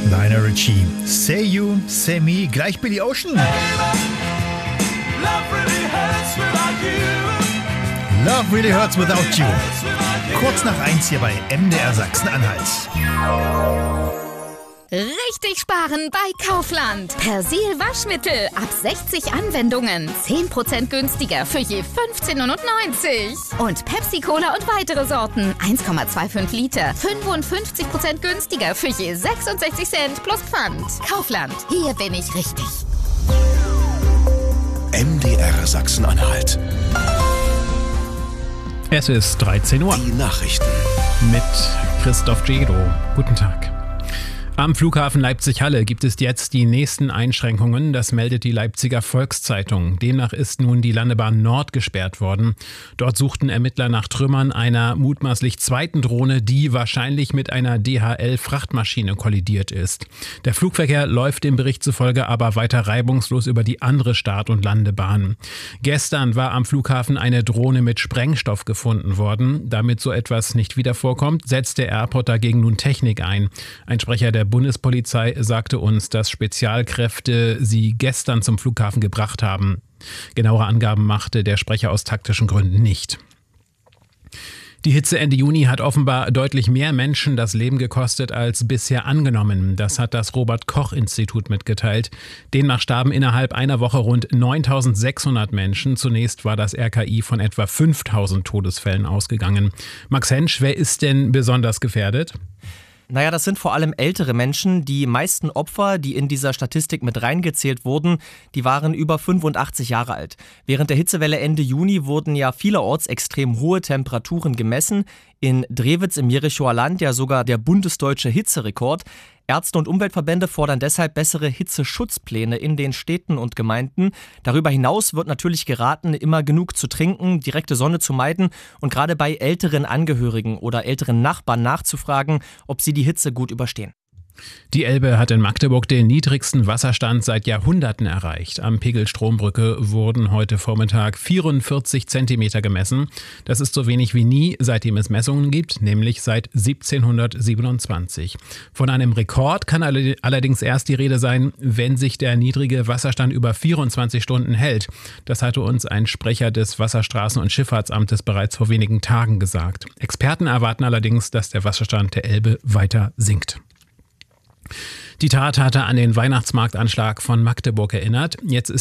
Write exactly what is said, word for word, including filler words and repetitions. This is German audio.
Lionel Richie. Say You, Say Me, gleich Billy Ocean. Love really hurts without you. Love Really Hurts Without You. Kurz nach eins hier bei M D R Sachsen-Anhalt. Richtig sparen bei Kaufland. Persil Waschmittel ab sechzig Anwendungen. zehn Prozent günstiger für je fünfzehn neunundneunzig. Und Pepsi Cola und weitere Sorten. eins Komma fünfundzwanzig Liter. fünfundfünfzig Prozent günstiger für je sechsundsechzig Cent plus Pfand. Kaufland. Hier bin ich richtig. M D R Sachsen-Anhalt. Es ist dreizehn Uhr. Die Nachrichten Mit Christoph Gedo. Guten Tag. Am Flughafen Leipzig-Halle gibt es jetzt die nächsten Einschränkungen, das meldet die Leipziger Volkszeitung. Demnach ist nun die Landebahn Nord gesperrt worden. Dort suchten Ermittler nach Trümmern einer mutmaßlich zweiten Drohne, die wahrscheinlich mit einer D H L-Frachtmaschine kollidiert ist. Der Flugverkehr läuft dem Bericht zufolge aber weiter reibungslos über die andere Start- und Landebahn. Gestern war am Flughafen eine Drohne mit Sprengstoff gefunden worden. Damit so etwas nicht wieder vorkommt, setzt der Airport dagegen nun Technik ein. Ein Sprecher der Bundespolizei sagte uns, dass Spezialkräfte sie gestern zum Flughafen gebracht haben. Genauere Angaben machte der Sprecher aus taktischen Gründen nicht. Die Hitze Ende Juni hat offenbar deutlich mehr Menschen das Leben gekostet als bisher angenommen. Das hat das Robert-Koch-Institut mitgeteilt. Demnach starben innerhalb einer Woche rund neuntausendsechshundert Menschen. Zunächst war das R K I von etwa fünftausend Todesfällen ausgegangen. Max Hensch, wer ist denn besonders gefährdet? Naja, das sind vor allem ältere Menschen. Die meisten Opfer, die in dieser Statistik mit reingezählt wurden, die waren über fünfundachtzig Jahre alt. Während der Hitzewelle Ende Juni wurden ja vielerorts extrem hohe Temperaturen gemessen. In Drewitz im Jerichower Land ja sogar der bundesdeutsche Hitzerekord. Ärzte und Umweltverbände fordern deshalb bessere Hitzeschutzpläne in den Städten und Gemeinden. Darüber hinaus wird natürlich geraten, immer genug zu trinken, direkte Sonne zu meiden und gerade bei älteren Angehörigen oder älteren Nachbarn nachzufragen, ob sie die Hitze gut überstehen. Die Elbe hat in Magdeburg den niedrigsten Wasserstand seit Jahrhunderten erreicht. Am Pegel Strombrücke wurden heute Vormittag vierundvierzig Zentimeter gemessen. Das ist so wenig wie nie, seitdem es Messungen gibt, nämlich seit siebzehnhundertsiebenundzwanzig. Von einem Rekord kann allerdings erst die Rede sein, wenn sich der niedrige Wasserstand über vierundzwanzig Stunden hält. Das hatte uns ein Sprecher des Wasserstraßen- und Schifffahrtsamtes bereits vor wenigen Tagen gesagt. Experten erwarten allerdings, dass der Wasserstand der Elbe weiter sinkt. Die Tat hatte an den Weihnachtsmarktanschlag von Magdeburg erinnert. Jetzt ist